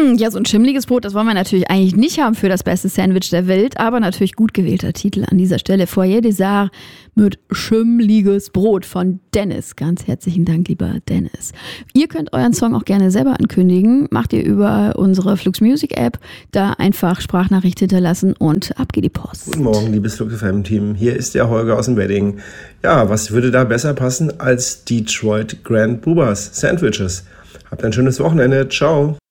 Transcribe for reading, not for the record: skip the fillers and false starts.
Ja, so ein schimmliges Brot, das wollen wir natürlich eigentlich nicht haben für das beste Sandwich der Welt, aber natürlich gut gewählter Titel an dieser Stelle. Foyer Dessert mit schimmliges Brot von Dennis. Ganz herzlichen Dank, lieber Dennis. Ihr könnt euren Song auch gerne selber ankündigen. Macht ihr über unsere Flux Music App. Da einfach Sprachnachricht hinterlassen und ab geht die Post. Guten Morgen, liebes Flux FM Team. Hier ist der Holger aus dem Wedding. Ja, was würde da besser passen als Detroit Grand Boobers Sandwiches? Habt ein schönes Wochenende. Ciao.